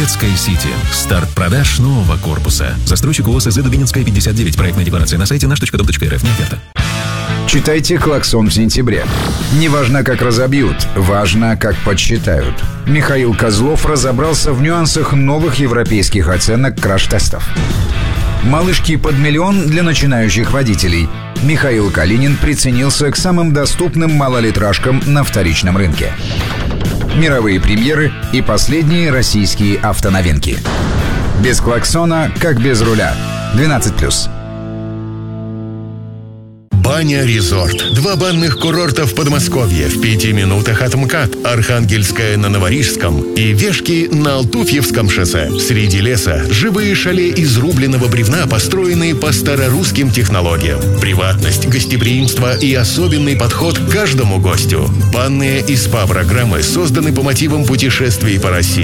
Советская Сити. Старт продаж нового корпуса. Застройщик ООО СЗ Дубининская, 59. Проектная декларация на сайте наш.дом.рф. Не оферта. Читайте «Клаксон» в сентябре. Не важно, как разобьют, важно, как подсчитают. Михаил Козлов разобрался в нюансах новых европейских оценок краш-тестов. Малышки под миллион для начинающих водителей. Михаил Калинин приценился к самым доступным малолитражкам на вторичном рынке. Мировые премьеры и последние российские автоновинки. Без клаксона, как без руля. 12+. Баня-резорт. 2 банных курорта в Подмосковье в 5 минутах от МКАД, Архангельская на Новорижском и Вешки на Алтуфьевском шоссе. Среди леса живые шале из рубленого бревна, построенные по старорусским технологиям. Приватность, гостеприимство и особенный подход к каждому гостю. Банные и СПА-программы созданы по мотивам путешествий по России.